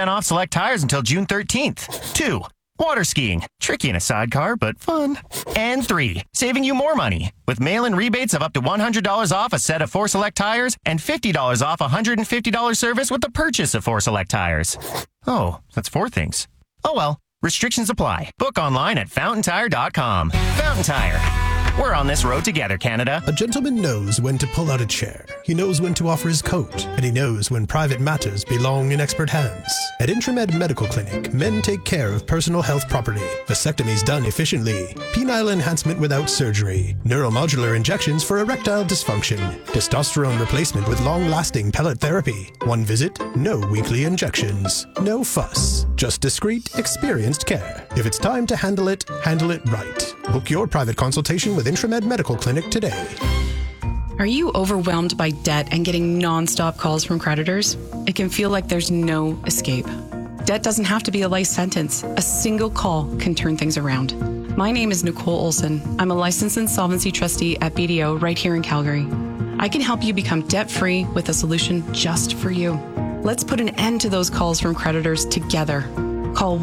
10% off select tires until June 13th. 2. Water skiing. Tricky in a sidecar, but fun. And 3. Saving you more money with mail-in rebates of up to $100 off a set of 4 Select tires and $50 off a $150 service with the purchase of 4 Select tires. Oh, that's 4 things. Oh well, restrictions apply. Book online at FountainTire.com. Fountain Tire. We're on this road together, Canada. A gentleman knows when to pull out a chair. He knows when to offer his coat. And he knows when private matters belong in expert hands. At Intramed Medical Clinic, men take care of personal health property. Vasectomies done efficiently. Penile enhancement without surgery. Neuromodular injections for erectile dysfunction. Testosterone replacement with long-lasting pellet therapy. 1 visit, no weekly injections. No fuss. Just discreet, experienced care. If it's time to handle it right. Book your private consultation with Intramed Medical Clinic today. Are you overwhelmed by debt and getting non-stop calls from creditors? It can feel like there's no escape. Debt doesn't have to be a life sentence. A single call can turn things around. My name is Nicole Olson. I'm a licensed insolvency trustee at BDO right here in Calgary. I can help you become debt-free with a solution just for you. Let's put an end to those calls from creditors together. Call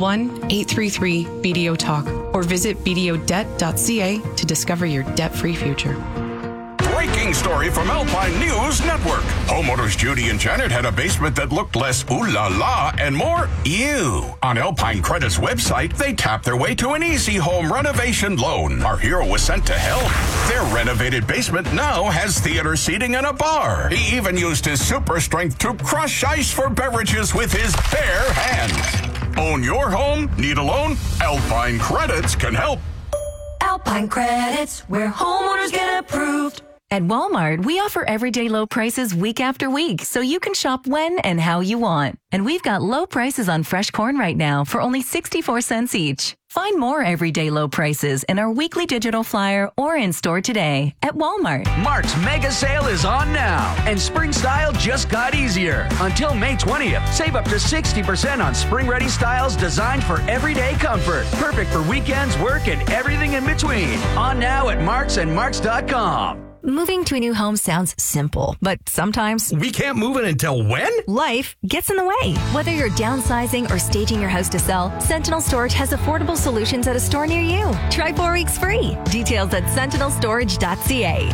1-833-BDO-TALK or visit bdodebt.ca to discover your debt-free future. Breaking story from Alpine News Network. Homeowners Judy and Janet had a basement that looked less ooh la la and more ew. On Alpine Credit's website, they tapped their way to an easy home renovation loan. Our hero was sent to hell. Their renovated basement now has theater seating and a bar. He even used his super strength to crush ice for beverages with his bare hands. Own your home? Need a loan? Alpine Credits can help. Alpine Credits, where homeowners get approved. At Walmart, we offer everyday low prices week after week, so you can shop when and how you want. And we've got low prices on fresh corn right now for only 64 cents each. Find more everyday low prices in our weekly digital flyer or in store today at Walmart. Mark's mega sale is on now, and spring style just got easier. Until May 20th, save up to 60% on spring-ready styles designed for everyday comfort. Perfect for weekends, work, and everything in between. On now at Marks and Marks.com. Moving to a new home sounds simple, but sometimes we can't move it until when? Life gets in the way. Whether you're downsizing or staging your house to sell, Sentinel Storage has affordable solutions at a store near you. Try 4 weeks free. Details at sentinelstorage.ca.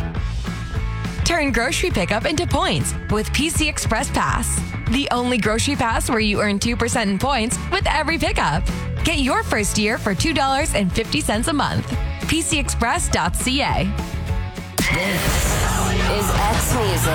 Turn grocery pickup into points with PC Express Pass. The only grocery pass where you earn 2% in points with every pickup. Get your first year for $2.50 a month. PCExpress.ca. This is X Music.